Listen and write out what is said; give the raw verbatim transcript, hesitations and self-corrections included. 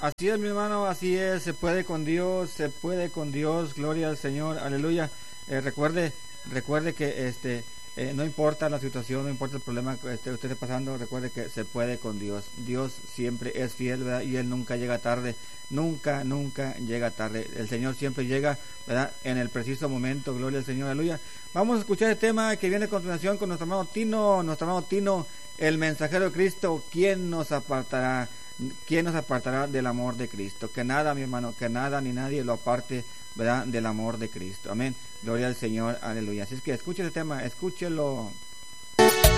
Así es, mi hermano, así es, se puede con Dios, se puede con Dios, gloria al Señor, aleluya. Eh, recuerde, recuerde que este, eh, no importa la situación, no importa el problema que esté usted esté pasando, recuerde que se puede con Dios. Dios siempre es fiel, ¿verdad? Y Él nunca llega tarde, nunca, nunca llega tarde. El Señor siempre llega, ¿verdad? En el preciso momento, gloria al Señor, aleluya. Vamos a escuchar el tema que viene a continuación con nuestro hermano Tino, nuestro hermano Tino, el mensajero de Cristo. ¿Quién nos apartará? ¿Quién nos apartará del amor de Cristo? Que nada, mi hermano, que nada ni nadie lo aparte, ¿verdad? Del amor de Cristo. Amén. Gloria al Señor. Aleluya. Así es que escuche el tema, escúchelo.